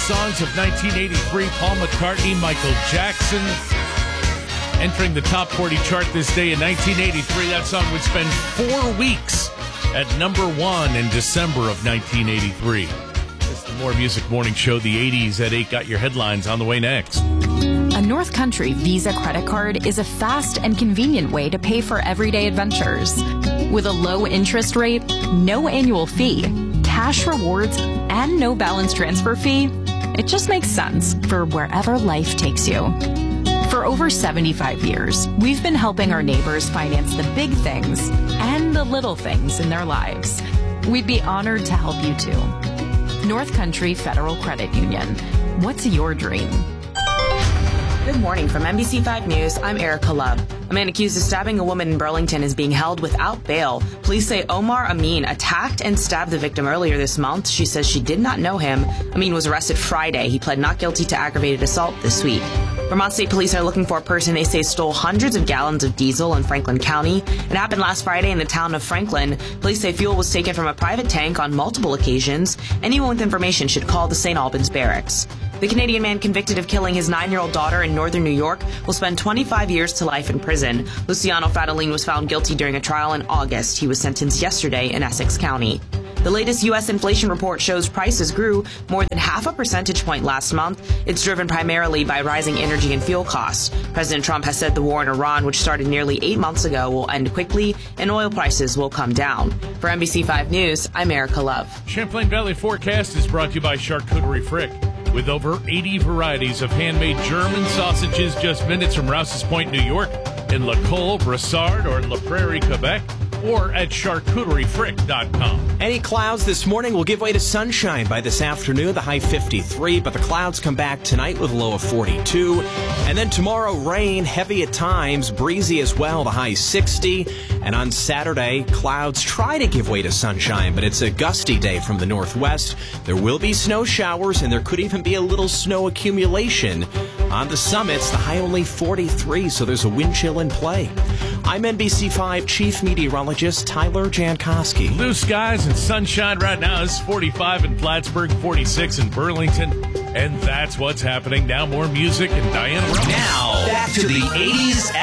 songs of 1983, Paul McCartney, Michael Jackson. Entering the top 40 chart this day in 1983, that song would spend 4 weeks at number 1 in December of 1983. It's the More Music Morning Show, the 80s at 8. Got your headlines on the way next. A North Country Visa credit card is a fast and convenient way to pay for everyday adventures. With a low interest rate, no annual fee, cash rewards, and no balance transfer fee, it just makes sense for wherever life takes you. For over 75 years, we've been helping our neighbors finance the big things and the little things in their lives. We'd be honored to help you too. North Country Federal Credit Union. What's your dream? Good morning from NBC5 News. I'm Erica Love. A man accused of stabbing a woman in Burlington is being held without bail. Police say Omar Amin attacked and stabbed the victim earlier this month. She says she did not know him. Amin was arrested Friday. He pled not guilty to aggravated assault this week. Vermont State Police are looking for a person they say stole hundreds of gallons of diesel in Franklin County. It happened last Friday in the town of Franklin. Police say fuel was taken from a private tank on multiple occasions. Anyone with information should call the St. Albans Barracks. The Canadian man convicted of killing his 9-year-old daughter in northern New York will spend 25 years to life in prison. Luciano Fratellin was found guilty during a trial in August. He was sentenced yesterday in Essex County. The latest U.S. inflation report shows prices grew more than half a percentage point last month. It's driven primarily by rising energy and fuel costs. President Trump has said the war in Iran, which started nearly 8 months ago, will end quickly and oil prices will come down. For NBC5 News, I'm Erica Love. Champlain Valley Forecast is brought to you by Charcuterie Frick. With over 80 varieties of handmade German sausages just minutes from Rouse's Point, New York, in La Colle, Brossard, or La Prairie, Quebec, or at charcuteriefrick.com. Any clouds this morning will give way to sunshine by this afternoon, the high 53, but the clouds come back tonight with a low of 42. And then tomorrow, rain, heavy at times, breezy as well, the high 60. And on Saturday, clouds try to give way to sunshine, but it's a gusty day from the northwest. There will be snow showers, and there could even be a little snow accumulation. On the summits, the high only 43, so there's a wind chill in play. I'm NBC5 Chief Meteorologist Tyler Jankowski. Blue skies and sunshine right now. It's 45 in Plattsburgh, 46 in Burlington. And that's what's happening. Now more music and Diana Ross. Now, back to the 80s